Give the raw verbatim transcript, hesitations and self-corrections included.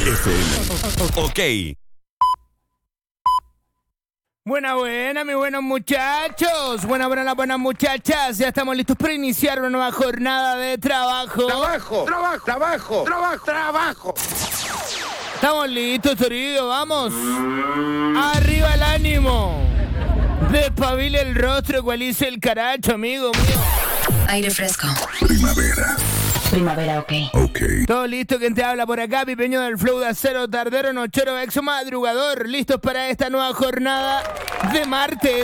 F M. Ok. Buena, buena, mis buenos muchachos. Buena, buena, las buenas muchachas. Ya estamos listos para iniciar una nueva jornada de trabajo. Trabajo, trabajo, trabajo, trabajo, trabajo. Estamos listos, Toribio, vamos. Arriba el ánimo. Despabile el rostro, ecualice el caracho, amigo mío. Aire fresco. Primavera. Primavera, ok. Ok. Todo listo, quien te habla por acá, Pipeño del Flow de Acero, Tardero, Nochero, Exo, Madrugador. Listos para esta nueva jornada de martes.